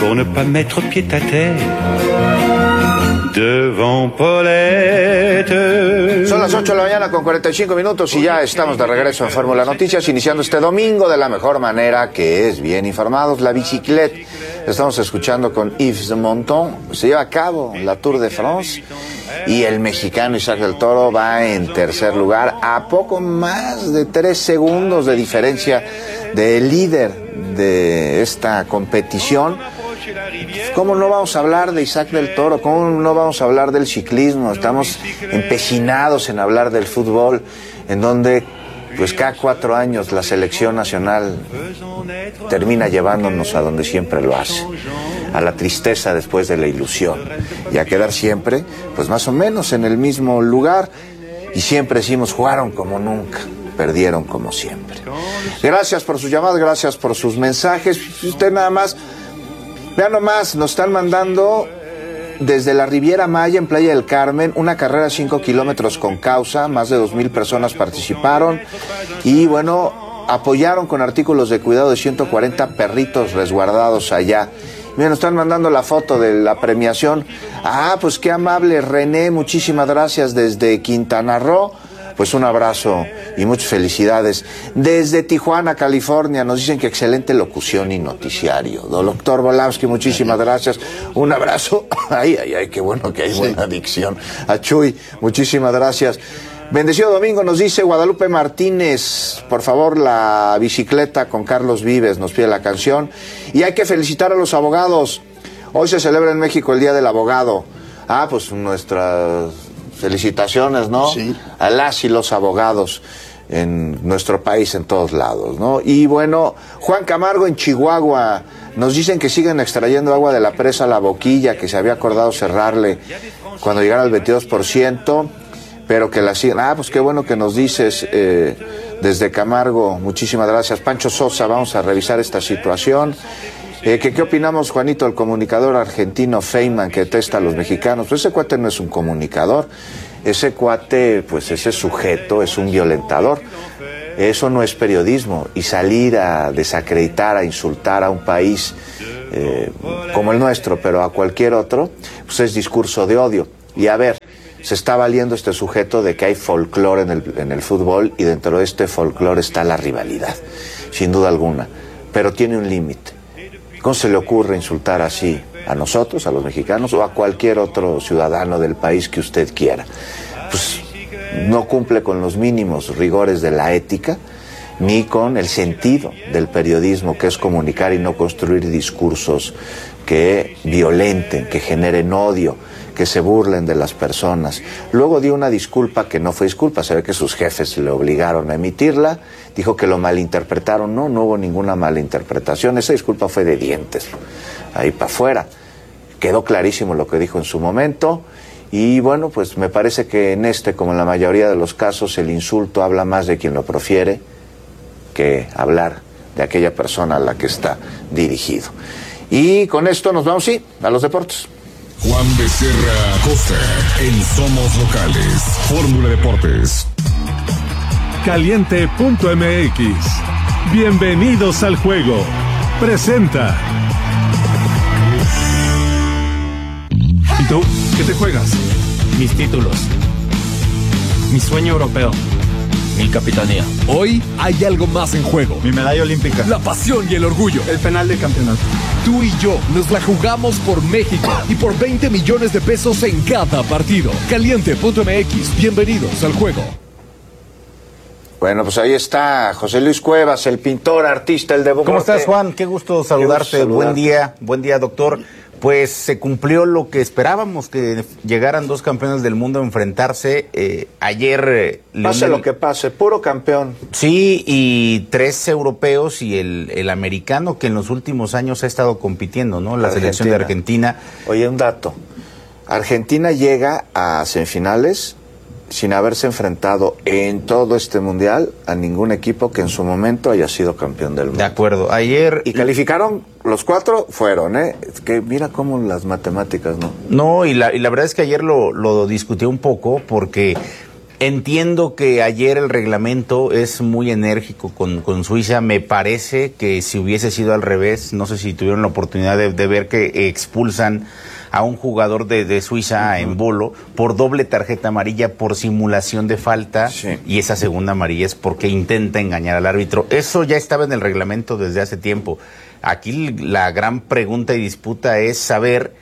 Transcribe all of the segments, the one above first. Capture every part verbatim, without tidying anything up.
pour ne pas mettre pied à terre devant Paulette. Son las ocho de la mañana con cuarenta y cinco minutos y ya estamos de regreso en Fórmula Noticias, iniciando este domingo de la mejor manera, que es bien informados. La bicicleta, estamos escuchando con Yves de Monton. Se lleva a cabo la Tour de France y el mexicano Isaac del Toro va en tercer lugar, a poco más de tres segundos de diferencia del líder de esta competición. ¿Cómo no vamos a hablar de Isaac del Toro? ¿Cómo no vamos a hablar del ciclismo? Estamos empecinados en hablar del fútbol, en donde pues cada cuatro años la selección nacional termina llevándonos a donde siempre lo hace, a la tristeza después de la ilusión, y a quedar siempre pues más o menos en el mismo lugar. Y siempre decimos, jugaron como nunca, perdieron como siempre. Gracias por sus llamadas, gracias por sus mensajes. Usted nada más, vean nomás, nos están mandando desde la Riviera Maya en Playa del Carmen, una carrera de cinco kilómetros con causa, más de dos mil personas participaron y bueno, apoyaron con artículos de cuidado de ciento cuarenta perritos resguardados allá. Miren, nos están mandando la foto de la premiación. Ah, pues qué amable René, muchísimas gracias desde Quintana Roo. Pues un abrazo y muchas felicidades. Desde Tijuana, California, nos dicen que excelente locución y noticiario. Doctor Volavsky, muchísimas gracias. Un abrazo. Ay, ay, ay, qué bueno que hay buena dicción. A Chuy, muchísimas gracias. Bendecido domingo, nos dice Guadalupe Martínez. Por favor, la bicicleta con Carlos Vives, nos pide la canción. Y hay que felicitar a los abogados. Hoy se celebra en México el Día del Abogado. Ah, pues nuestras felicitaciones, ¿no? Sí. A las y los abogados en nuestro país, en todos lados, ¿no? Y bueno, Juan Camargo en Chihuahua, nos dicen que siguen extrayendo agua de la presa La Boquilla, que se había acordado cerrarle cuando llegara al veintidós por ciento, pero que la siguen. Ah, pues qué bueno que nos dices, eh, desde Camargo, muchísimas gracias. Pancho Sosa, vamos a revisar esta situación. Eh, ¿qué, ¿Qué opinamos, Juanito, el comunicador argentino Feynman, que detesta a los mexicanos? Pues ese cuate no es un comunicador, ese cuate, pues ese sujeto es un violentador. Eso no es periodismo, y salir a desacreditar, a insultar a un país eh, como el nuestro, pero a cualquier otro, pues es discurso de odio. Y a ver, se está valiendo este sujeto de que hay folclore en el, en el fútbol, y dentro de este folclore está la rivalidad, sin duda alguna, pero tiene un límite. ¿Cómo se le ocurre insultar así a nosotros, a los mexicanos, o a cualquier otro ciudadano del país que usted quiera? Pues no cumple con los mínimos rigores de la ética, ni con el sentido del periodismo, que es comunicar y no construir discursos que violenten, que generen odio, que se burlen de las personas. Luego dio una disculpa que no fue disculpa, se ve que sus jefes le obligaron a emitirla, dijo que lo malinterpretaron. No, no hubo ninguna malinterpretación, esa disculpa fue de dientes, ahí para afuera. Quedó clarísimo lo que dijo en su momento, y bueno, pues me parece que en este, como en la mayoría de los casos, el insulto habla más de quien lo profiere que hablar de aquella persona a la que está dirigido. Y con esto nos vamos, sí, a los deportes. Juan Becerra Costa en Somos Locales, Fórmula Deportes. Caliente punto M X. Bienvenidos al juego. Presenta. ¿Y tú? ¿Qué te juegas? Mis títulos. Mi sueño europeo. Mi capitanía. Hoy hay algo más en juego. Mi medalla olímpica. La pasión y el orgullo. El penal de campeonato. Tú y yo nos la jugamos por México y por veinte millones de pesos en cada partido. Caliente punto M X. Bienvenidos al juego. Bueno, pues ahí está José Luis Cuevas, el pintor, artista, el de Bogotá. ¿Cómo estás, Juan? Qué gusto saludarte. Qué gusto saludarte. Buen día, buen día, doctor. Pues se cumplió lo que esperábamos, que llegaran dos campeones del mundo a enfrentarse. Eh, ayer... Eh, pase Lionel... lo que pase, puro campeón. Sí, y tres europeos y el, el americano que en los últimos años ha estado compitiendo, ¿no? La Argentina. Selección de Argentina. Oye, un dato. Argentina llega a semifinales sin haberse enfrentado en todo este mundial a ningún equipo que en su momento haya sido campeón del mundo. De acuerdo. Ayer... Y calificaron, los cuatro fueron, ¿eh? Es que mira cómo las matemáticas, ¿no? No, y la, y la verdad es que ayer lo, lo discutí un poco porque Entiendo que ayer el reglamento es muy enérgico con, con Suiza. Me parece que si hubiese sido al revés, no sé si tuvieron la oportunidad de, de ver que expulsan a un jugador de, de Suiza uh-huh. en Bolo por doble tarjeta amarilla por simulación de falta, sí. y esa segunda amarilla es porque intenta engañar al árbitro. Eso ya estaba en el reglamento desde hace tiempo. Aquí la gran pregunta y disputa es saber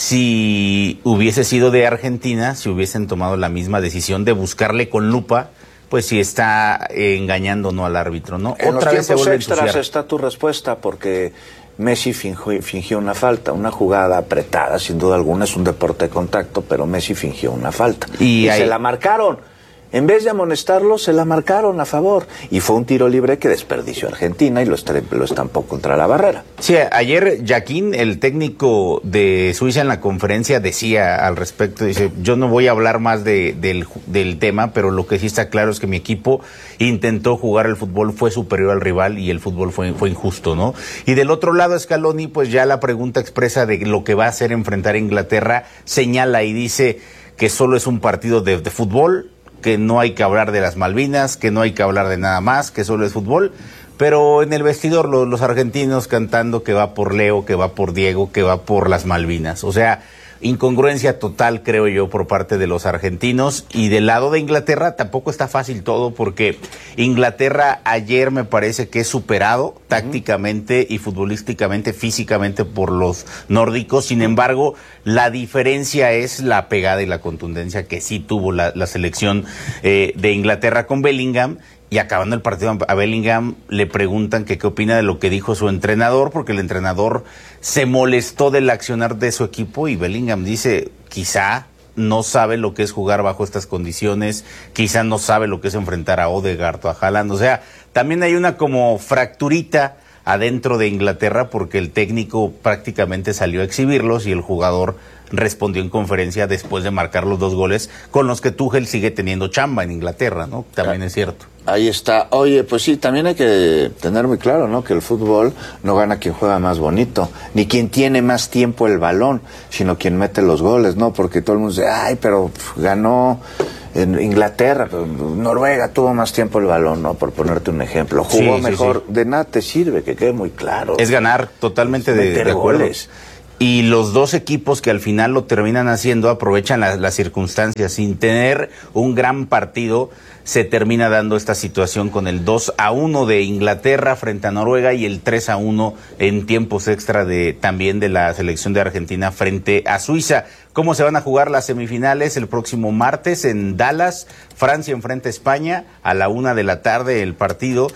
si hubiese sido de Argentina, si hubiesen tomado la misma decisión de buscarle con lupa, pues si está engañando o no al árbitro, ¿no? En Otra los vez se tiempos vuelve a extras ensuciar. está tu respuesta, porque Messi fingió, fingió una falta, una jugada apretada, sin duda alguna, es un deporte de contacto, pero Messi fingió una falta. Y, y ahí... se la marcaron. En vez de amonestarlo, se la marcaron a favor. Y fue un tiro libre que desperdició Argentina y lo, lo estampó contra la barrera. Sí, ayer Jaquín, el técnico de Suiza en la conferencia, decía al respecto, dice, yo no voy a hablar más de, del, del tema, pero lo que sí está claro es que mi equipo intentó jugar el fútbol, fue superior al rival y el fútbol fue, fue injusto, ¿no? Y del otro lado, Scaloni, pues ya la pregunta expresa de lo que va a hacer enfrentar a Inglaterra, señala y dice que solo es un partido de, de fútbol, que no hay que hablar de las Malvinas, que no hay que hablar de nada más, que solo es fútbol, pero en el vestidor los, los argentinos cantando que va por Leo, que va por Diego, que va por las Malvinas. O sea, incongruencia total, creo yo, por parte de los argentinos. Y del lado de Inglaterra tampoco está fácil todo, porque Inglaterra ayer me parece que es superado uh-huh. tácticamente y futbolísticamente, físicamente por los nórdicos. Sin embargo, la diferencia es la pegada y la contundencia que sí tuvo la, la selección eh, de Inglaterra con Bellingham. Y acabando el partido a Bellingham le preguntan que qué opina de lo que dijo su entrenador, porque el entrenador se molestó del accionar de su equipo y Bellingham dice, quizá no sabe lo que es jugar bajo estas condiciones, quizá no sabe lo que es enfrentar a Odegaard o a Haaland. O sea, también hay una como fracturita adentro de Inglaterra porque el técnico prácticamente salió a exhibirlos y el jugador respondió en conferencia después de marcar los dos goles con los que Tuchel sigue teniendo chamba en Inglaterra, ¿no? También es cierto. Ahí está. Oye, pues sí, también hay que tener muy claro, ¿no? Que el fútbol no gana quien juega más bonito, ni quien tiene más tiempo el balón, sino quien mete los goles, ¿no? Porque todo el mundo dice, ay, pero ganó en Inglaterra, pero Noruega tuvo más tiempo el balón, ¿no? Por ponerte un ejemplo. Jugó sí, mejor. Sí, sí. De nada te sirve, que quede muy claro. Es ganar totalmente de, de acuerdo. Goles. Y los dos equipos que al final lo terminan haciendo aprovechan las, las circunstancias. Sin tener un gran partido, se termina dando esta situación con el dos a uno de Inglaterra frente a Noruega y el tres a uno en tiempos extra de también de la selección de Argentina frente a Suiza. ¿Cómo se van a jugar las semifinales? El próximo martes en Dallas, Francia enfrenta a España a la una de la tarde el partido.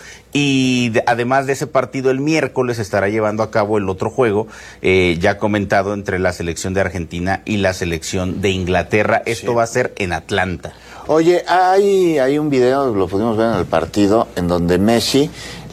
Y de, además de ese partido, el miércoles estará llevando a cabo el otro juego, eh, ya comentado, entre la selección de Argentina y la selección de Inglaterra. Esto sí. va a ser en Atlanta. Oye, hay, hay un video, lo pudimos ver en el partido, en donde Messi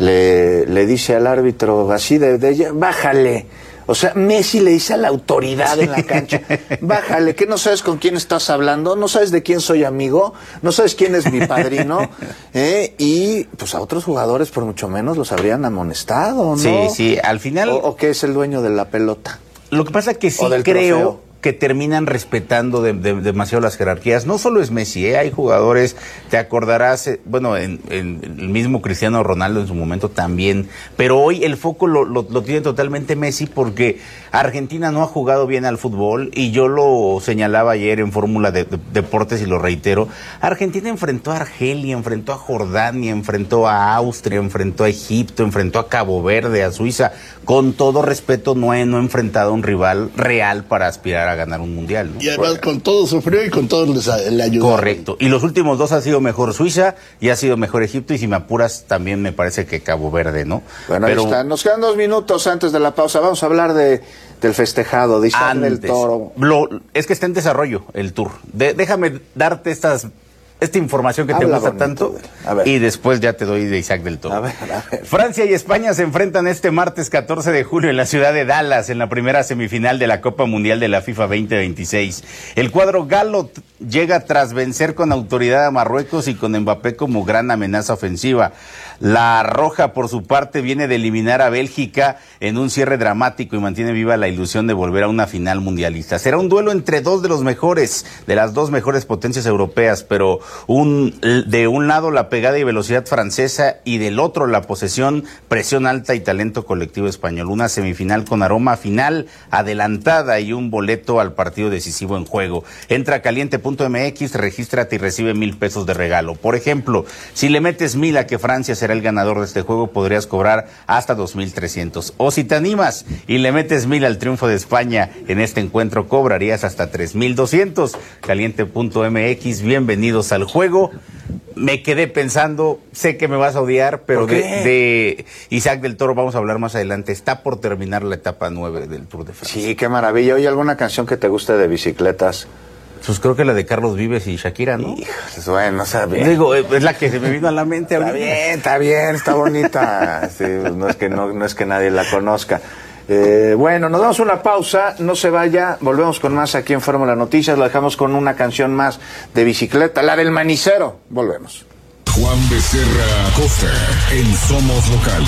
le, le dice al árbitro así de, de bájale. O sea, Messi le dice a la autoridad en la cancha, bájale, que no sabes con quién estás hablando, no sabes de quién soy amigo, no sabes quién es mi padrino, ¿eh? Y pues a otros jugadores por mucho menos los habrían amonestado, ¿no? Sí, sí, al final... O, o que es el dueño de la pelota. Lo que pasa es que sí creo... Trofeo. Que terminan respetando de, de, demasiado las jerarquías. No solo es Messi, ¿eh? Hay jugadores, te acordarás, eh, bueno, en, en el mismo Cristiano Ronaldo en su momento también, pero hoy el foco lo, lo, lo tiene totalmente Messi porque Argentina no ha jugado bien al fútbol y yo lo señalaba ayer en Fórmula de, de Deportes y lo reitero. Argentina enfrentó a Argelia, enfrentó a Jordania, enfrentó a Austria, enfrentó a Egipto, enfrentó a Cabo Verde, a Suiza. Con todo respeto, no he, no he enfrentado a un rival real para aspirar a ganar un mundial, ¿no? Y además con todo sufrió y con todo les, le ayudó. Correcto. Y los últimos dos ha sido mejor Suiza y ha sido mejor Egipto y si me apuras también me parece que Cabo Verde, ¿no? Bueno, Pero... ahí está. Nos quedan dos minutos antes de la pausa. Vamos a hablar de del festejado, de Isaac del Toro. Lo, es que está en desarrollo el tour. De, déjame darte estas... esta información que Habla te gusta bonito, tanto y después ya te doy de Isaac del Toro. A ver, a ver. Francia y España se enfrentan este martes catorce de julio en la ciudad de Dallas en la primera semifinal de la Copa Mundial de la FIFA veinte veintiséis. El cuadro galo llega tras vencer con autoridad a Marruecos y con Mbappé como gran amenaza ofensiva. La Roja, por su parte, viene de eliminar a Bélgica en un cierre dramático y mantiene viva la ilusión de volver a una final mundialista. Será un duelo entre dos de los mejores, de las dos mejores potencias europeas, pero Un, de un lado la pegada y velocidad francesa y del otro la posesión, presión alta y talento colectivo español. Una semifinal con aroma final adelantada y un boleto al partido decisivo en juego. Entra a caliente punto m x, regístrate y recibe mil pesos de regalo. Por ejemplo, si le metes mil a que Francia será el ganador de este juego, podrías cobrar hasta dos mil trescientos. O si te animas y le metes mil al triunfo de España en este encuentro, cobrarías hasta tres mil doscientos. caliente punto m x, bienvenidos al juego. Me quedé pensando, sé que me vas a odiar, pero de, de Isaac del Toro vamos a hablar más adelante. Está por terminar la etapa nueve del Tour de Francia. Sí, qué maravilla. Oye, ¿alguna canción que te guste de bicicletas? Pues creo que la de Carlos Vives y Shakira, ¿no? Híjoles, bueno, o sea, bien. Digo, es la que se me vino a la mente Está ahorita. bien, está bien, está bonita. Sí, no es que no, no es que nadie la conozca. Eh, bueno, nos damos una pausa, no se vaya, volvemos con más aquí en Fórmula Noticias, lo dejamos con una canción más de bicicleta, la del Manicero. Volvemos. Juan Becerra Costa en Somos Locales.